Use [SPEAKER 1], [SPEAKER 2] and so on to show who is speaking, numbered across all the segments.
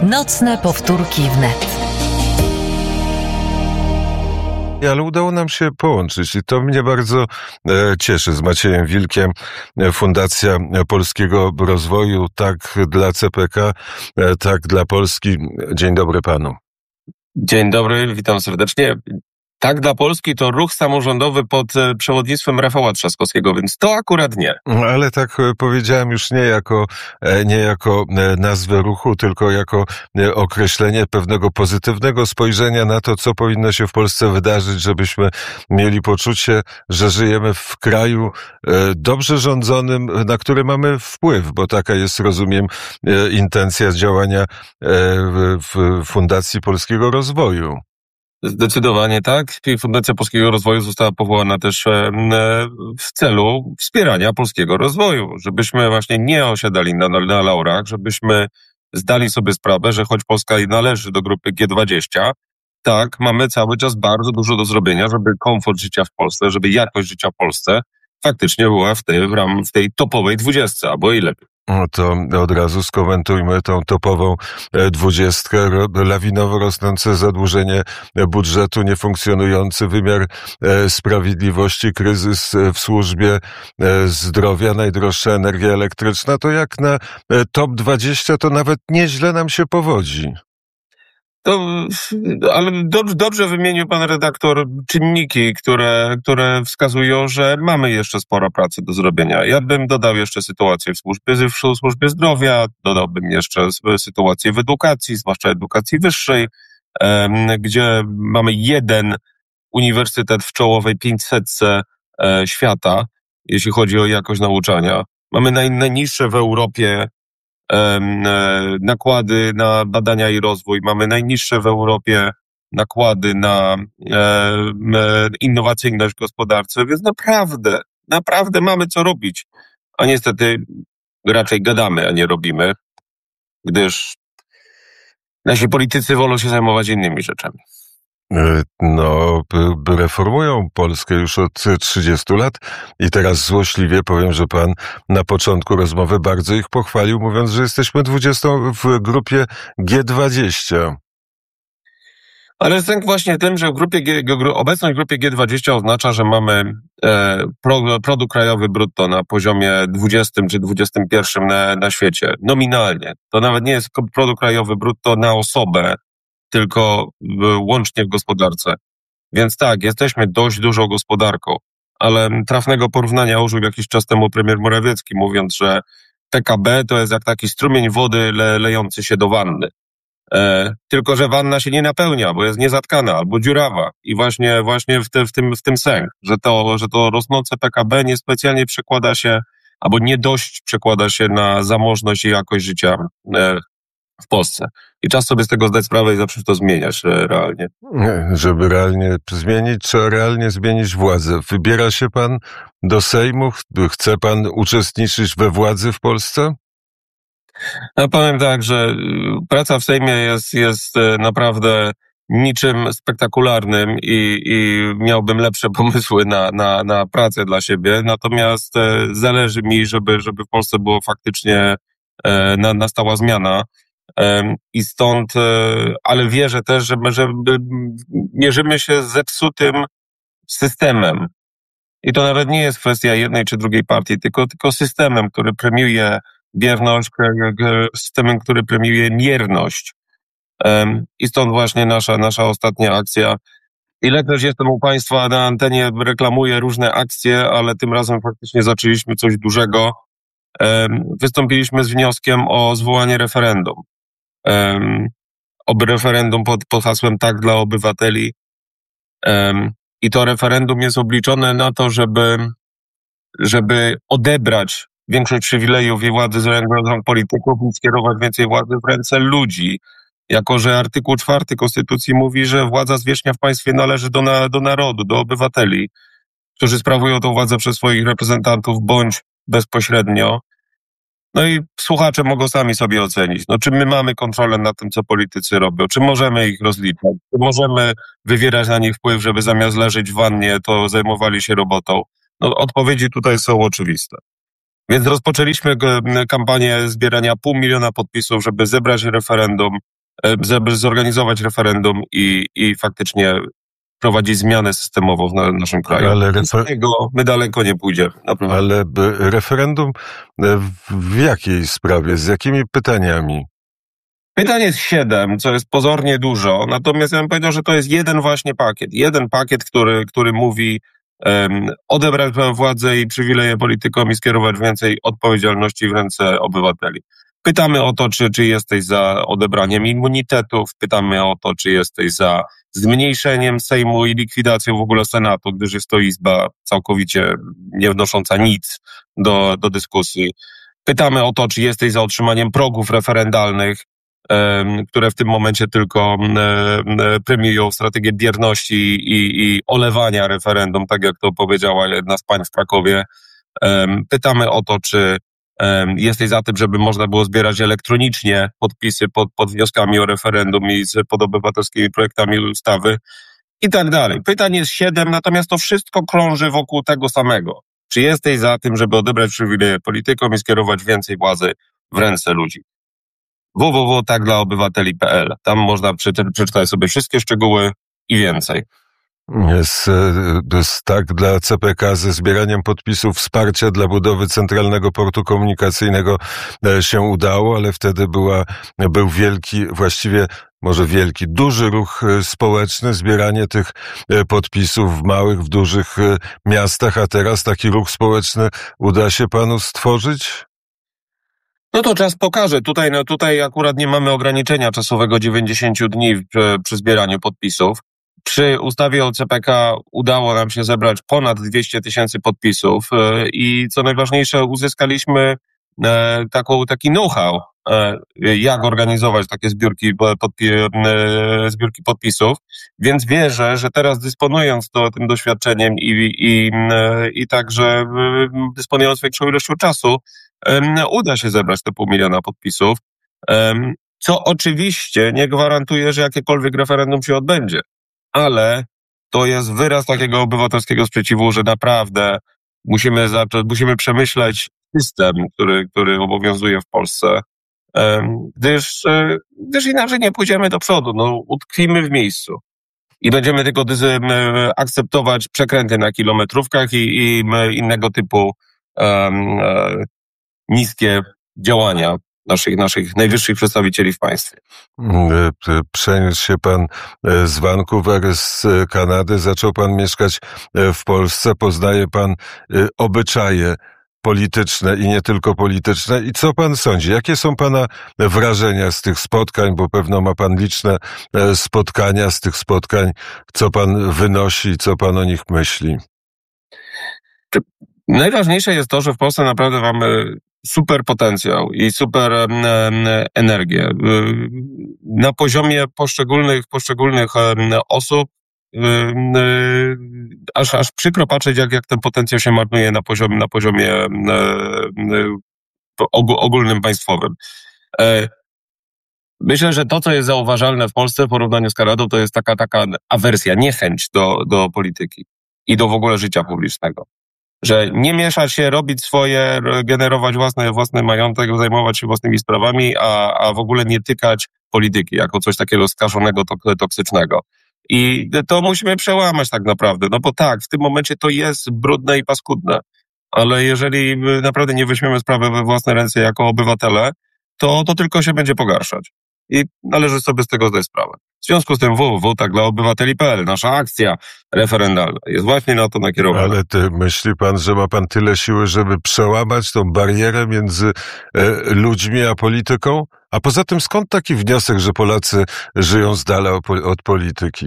[SPEAKER 1] Nocne powtórki wnet.
[SPEAKER 2] Ale udało nam się połączyć i to mnie bardzo cieszy z Maciejem Wilkiem, Fundacja Polskiego Rozwoju, tak dla CPK, tak dla Polski. Dzień dobry panu.
[SPEAKER 3] Dzień dobry, witam serdecznie. Tak dla Polski to ruch samorządowy pod przewodnictwem Rafała Trzaskowskiego, więc to akurat nie.
[SPEAKER 2] Ale tak powiedziałem już nie jako nazwę ruchu, tylko jako określenie pewnego pozytywnego spojrzenia na to, co powinno się w Polsce wydarzyć, żebyśmy mieli poczucie, że żyjemy w kraju dobrze rządzonym, na który mamy wpływ, bo taka jest, rozumiem, intencja działania w Fundacji Polskiego Rozwoju.
[SPEAKER 3] Zdecydowanie tak. Fundacja Polskiego Rozwoju została powołana też w celu wspierania polskiego rozwoju, żebyśmy właśnie nie osiadali na laurach, żebyśmy zdali sobie sprawę, że choć Polska należy do grupy G20, tak, mamy cały czas bardzo dużo do zrobienia, żeby komfort życia w Polsce, żeby jakość życia w Polsce faktycznie była w tej topowej 20, albo i lepiej.
[SPEAKER 2] To od razu skomentujmy tą topową 20. Lawinowo rosnące zadłużenie budżetu, niefunkcjonujący wymiar sprawiedliwości, kryzys w służbie zdrowia, najdroższa energia elektryczna. To jak na top 20 to nawet nieźle nam się powodzi.
[SPEAKER 3] Ale dobrze wymienił pan redaktor czynniki, które wskazują, że mamy jeszcze sporo pracy do zrobienia. Ja bym dodał jeszcze sytuację w służbie zdrowia, dodałbym jeszcze sytuację w edukacji, zwłaszcza edukacji wyższej, gdzie mamy jeden uniwersytet w czołowej 500 świata, jeśli chodzi o jakość nauczania. Mamy najniższe w Europie nakłady na badania i rozwój. Mamy najniższe w Europie nakłady na innowacyjność w gospodarce, więc naprawdę mamy co robić. A niestety raczej gadamy, a nie robimy, gdyż nasi politycy wolą się zajmować innymi rzeczami.
[SPEAKER 2] Reformują Polskę już od 30 lat i teraz złośliwie powiem, że pan na początku rozmowy bardzo ich pochwalił, mówiąc, że jesteśmy 20 w grupie G20.
[SPEAKER 3] Ale sęk właśnie tym, że obecność w grupie G20 oznacza, że mamy produkt krajowy brutto na poziomie 20 czy 21 na świecie. Nominalnie. To nawet nie jest produkt krajowy brutto na osobę, tylko łącznie w gospodarce. Więc tak, jesteśmy dość dużą gospodarką, ale trafnego porównania użył jakiś czas temu premier Morawiecki, mówiąc, że PKB to jest jak taki strumień wody lejący się do wanny. Tylko że wanna się nie napełnia, bo jest niezatkana albo dziurawa. I właśnie w tym sęk, że to rosnące PKB niespecjalnie przekłada się, albo nie dość przekłada się na zamożność i jakość życia w Polsce. I czas sobie z tego zdać sprawę i zacząć to zmieniać realnie.
[SPEAKER 2] Żeby realnie zmienić, trzeba realnie zmienić władzę. Wybiera się pan do Sejmu? Chce pan uczestniczyć we władzy w Polsce?
[SPEAKER 3] Ja powiem tak, że praca w Sejmie jest naprawdę niczym spektakularnym i miałbym lepsze pomysły na pracę dla siebie. Natomiast zależy mi, żeby w Polsce było faktycznie nastała zmiana. I stąd, ale wierzę też, że mierzymy się z zepsutym systemem. I to nawet nie jest kwestia jednej czy drugiej partii, tylko systemem, który premiuje bierność, systemem, który premiuje mierność. I stąd właśnie nasza ostatnia akcja. Ilekroć jestem u państwa na antenie, reklamuję różne akcje, ale tym razem faktycznie zaczęliśmy coś dużego. Wystąpiliśmy z wnioskiem o zwołanie referendum. Referendum pod hasłem Tak dla obywateli. I to referendum jest obliczone na to, żeby odebrać większość przywilejów i władzy z rąk polityków i skierować więcej władzy w ręce ludzi. Jako że artykuł 4 Konstytucji mówi, że władza zwierzchnia w państwie należy do narodu, do obywateli, którzy sprawują tę władzę przez swoich reprezentantów bądź bezpośrednio. No i słuchacze mogą sami sobie ocenić, czy my mamy kontrolę nad tym, co politycy robią, czy możemy ich rozliczać, czy możemy wywierać na nich wpływ, żeby zamiast leżeć w wannie, to zajmowali się robotą. Odpowiedzi tutaj są oczywiste. Więc rozpoczęliśmy kampanię zbierania 500 000 podpisów, żeby zebrać referendum żeby zorganizować referendum i faktycznie prowadzić zmianę systemową w naszym kraju.
[SPEAKER 2] Ale
[SPEAKER 3] My daleko nie pójdziemy. Naprawdę.
[SPEAKER 2] Ale referendum w jakiej sprawie? Z jakimi pytaniami?
[SPEAKER 3] Pytań jest 7, co jest pozornie dużo, natomiast ja bym powiedział, że to jest jeden właśnie pakiet. Jeden pakiet, który mówi odebrać władzę i przywileje politykom i skierować więcej odpowiedzialności w ręce obywateli. Pytamy o to, czy jesteś za odebraniem immunitetów, pytamy o to, czy jesteś za zmniejszeniem Sejmu i likwidacją w ogóle Senatu, gdyż jest to izba całkowicie nie wnosząca nic do dyskusji. Pytamy o to, czy jesteś za utrzymaniem progów referendalnych, które w tym momencie tylko premiują strategię bierności i olewania referendum, tak jak to powiedziała jedna z pań w Krakowie. Pytamy o to, czy jesteś za tym, żeby można było zbierać elektronicznie podpisy pod wnioskami o referendum i pod obywatelskimi projektami ustawy i tak dalej. Pytań jest 7, natomiast to wszystko krąży wokół tego samego. Czy jesteś za tym, żeby odebrać przywileje politykom i skierować więcej władzy w ręce ludzi? www.takdlaobywateli.pl. Tam można przeczytać sobie wszystkie szczegóły i więcej.
[SPEAKER 2] Jest tak dla CPK ze zbieraniem podpisów wsparcia dla budowy Centralnego Portu Komunikacyjnego się udało, ale wtedy był wielki, właściwie może wielki, duży ruch społeczny, zbieranie tych podpisów w małych, w dużych miastach, a teraz taki ruch społeczny uda się panu stworzyć?
[SPEAKER 3] No to czas pokaże. Tutaj akurat nie mamy ograniczenia czasowego 90 dni przy zbieraniu podpisów. Przy ustawie o CPK udało nam się zebrać ponad 200 000 podpisów i co najważniejsze uzyskaliśmy taki know-how, jak organizować takie zbiórki podpisów, więc wierzę, że teraz dysponując tym doświadczeniem i także dysponując większą ilością czasu, uda się zebrać te 500 000 podpisów, co oczywiście nie gwarantuje, że jakiekolwiek referendum się odbędzie, ale to jest wyraz takiego obywatelskiego sprzeciwu, że naprawdę musimy przemyśleć system, który obowiązuje w Polsce, gdyż inaczej nie pójdziemy do przodu, utkwimy w miejscu i będziemy tylko akceptować przekręty na kilometrówkach i innego typu niskie działania naszych najwyższych przedstawicieli w państwie.
[SPEAKER 2] Przeniósł się pan z Vancouver, z Kanady, zaczął pan mieszkać w Polsce, poznaje pan obyczaje polityczne i nie tylko polityczne. I co pan sądzi? Jakie są pana wrażenia z tych spotkań? Bo pewno ma pan liczne spotkania z tych spotkań. Co pan wynosi, co pan o nich myśli?
[SPEAKER 3] Najważniejsze jest to, że w Polsce naprawdę mamy super potencjał i super energię. Na poziomie poszczególnych osób aż przykro patrzeć, jak ten potencjał się marnuje na poziomie ogólnym państwowym. Myślę, że to, co jest zauważalne w Polsce w porównaniu z Kanadą, to jest taka awersja, niechęć do polityki i do w ogóle życia publicznego. Że nie mieszać się, robić swoje, generować własny majątek, zajmować się własnymi sprawami, a w ogóle nie tykać polityki jako coś takiego skażonego, toksycznego. I to musimy przełamać tak naprawdę, bo tak, w tym momencie to jest brudne i paskudne, ale jeżeli naprawdę nie weźmiemy sprawy we własne ręce jako obywatele, to tylko się będzie pogarszać. I należy sobie z tego zdać sprawę. W związku z tym www.takdlaobywateli.pl, nasza akcja referendalna jest właśnie na to nakierowana.
[SPEAKER 2] Ale myśli pan, że ma pan tyle siły, żeby przełamać tą barierę między ludźmi a polityką? A poza tym skąd taki wniosek, że Polacy żyją z dala od polityki?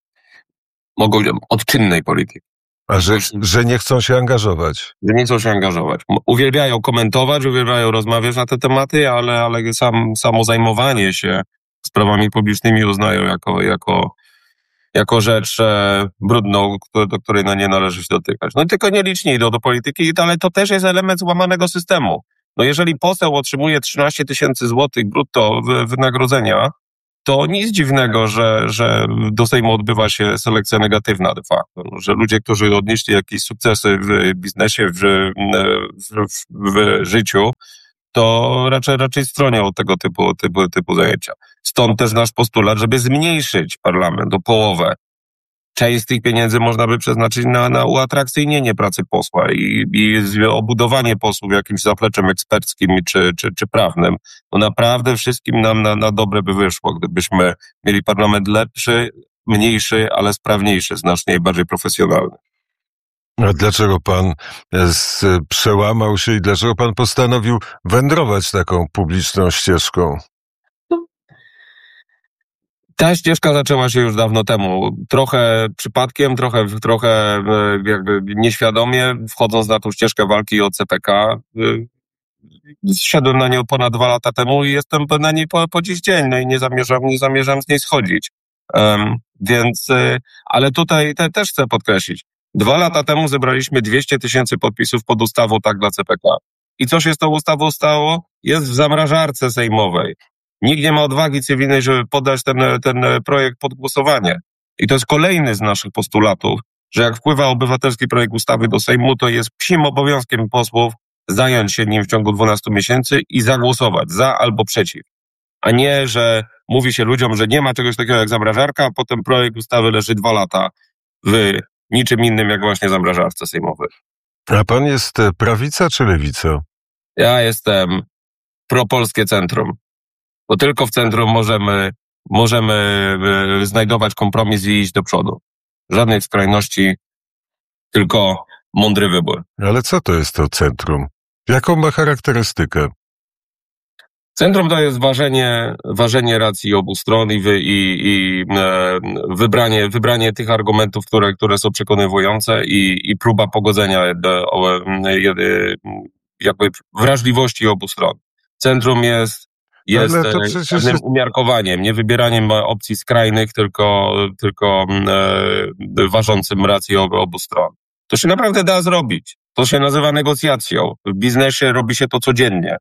[SPEAKER 3] Od czynnej polityki.
[SPEAKER 2] A że nie chcą się angażować? Że
[SPEAKER 3] nie chcą się angażować. Uwielbiają komentować, uwielbiają rozmawiać na te tematy, ale samo zajmowanie się sprawami publicznymi uznają jako rzecz brudną, do której nie należy się dotykać. Tylko nieliczni idą do polityki, ale to też jest element złamanego systemu. Jeżeli poseł otrzymuje 13 000 złotych brutto wynagrodzenia, to nic dziwnego, że do Sejmu odbywa się selekcja negatywna de facto. Że ludzie, którzy odnieśli jakieś sukcesy w biznesie, w życiu, to raczej stronią od tego typu zajęcia. Stąd też nasz postulat, żeby zmniejszyć parlament o połowę. Część z tych pieniędzy można by przeznaczyć na uatrakcyjnienie pracy posła i obudowanie posłów jakimś zapleczem eksperckim czy prawnym. No naprawdę wszystkim nam na dobre by wyszło, gdybyśmy mieli parlament lepszy, mniejszy, ale sprawniejszy, znacznie i bardziej profesjonalny.
[SPEAKER 2] A dlaczego pan przełamał się i dlaczego pan postanowił wędrować taką publiczną ścieżką?
[SPEAKER 3] Ta ścieżka zaczęła się już dawno temu. Trochę przypadkiem, trochę jakby nieświadomie, wchodząc na tą ścieżkę walki o CPK. Zszedłem na nią ponad 2 lata temu i jestem na niej po dziś dzień, no i nie zamierzam z niej schodzić. Ale tutaj też chcę podkreślić. 2 lata temu zebraliśmy 200 000 podpisów pod ustawą Tak dla CPK. I co się z tą ustawą stało? Jest w zamrażarce sejmowej. Nikt nie ma odwagi cywilnej, żeby poddać ten projekt pod głosowanie. I to jest kolejny z naszych postulatów, że jak wpływa obywatelski projekt ustawy do Sejmu, to jest psim obowiązkiem posłów zająć się nim w ciągu 12 miesięcy i zagłosować za albo przeciw. A nie, że mówi się ludziom, że nie ma czegoś takiego jak zamrażarka, a potem projekt ustawy leży 2 lata w niczym innym jak właśnie zamrażarce sejmowej.
[SPEAKER 2] A pan jest prawica czy lewica?
[SPEAKER 3] Ja jestem propolskie centrum. Bo tylko w centrum możemy znajdować kompromis i iść do przodu. Żadnej skrajności, tylko mądry wybór.
[SPEAKER 2] Ale co to jest to centrum? Jaką ma charakterystykę?
[SPEAKER 3] Centrum to jest ważenie racji obu stron i wybranie tych argumentów, które są przekonywujące i próba pogodzenia jakby wrażliwości obu stron. Centrum jest pewnym umiarkowaniem, nie wybieraniem opcji skrajnych, tylko ważącym rację obu stron. To się naprawdę da zrobić. To się nazywa negocjacją. W biznesie robi się to codziennie.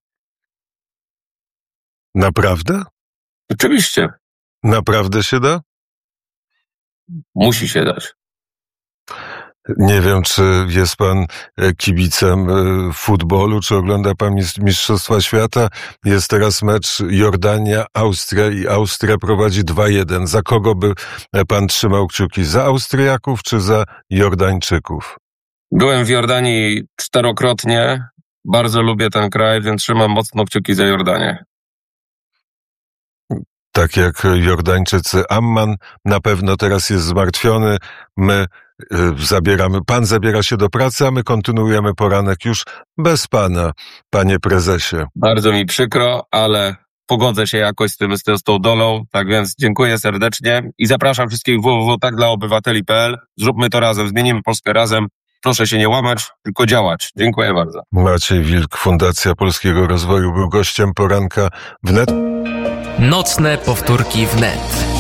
[SPEAKER 2] Naprawdę?
[SPEAKER 3] Oczywiście.
[SPEAKER 2] Naprawdę się da?
[SPEAKER 3] Musi się dać.
[SPEAKER 2] Nie wiem, czy jest pan kibicem futbolu, czy ogląda pan Mistrzostwa Świata. Jest teraz mecz Jordania-Austria i Austria prowadzi 2-1. Za kogo by pan trzymał kciuki? Za Austriaków czy za Jordańczyków?
[SPEAKER 3] Byłem w Jordanii 4-krotnie. Bardzo lubię ten kraj, więc trzymam mocno kciuki za Jordanię.
[SPEAKER 2] Tak jak Jordańczycy. Amman na pewno teraz jest zmartwiony. Pan zabiera się do pracy, a my kontynuujemy poranek już bez pana, panie prezesie.
[SPEAKER 3] Bardzo mi przykro, ale pogodzę się jakoś z tą dolą, tak więc dziękuję serdecznie i zapraszam wszystkich www.takdlaobywateli.pl. Zróbmy to razem, zmienimy Polskę razem. Proszę się nie łamać, tylko działać. Dziękuję bardzo.
[SPEAKER 2] Maciej Wilk, Fundacja Polskiego Rozwoju, był gościem poranka wnet.
[SPEAKER 1] Nocne powtórki wnet.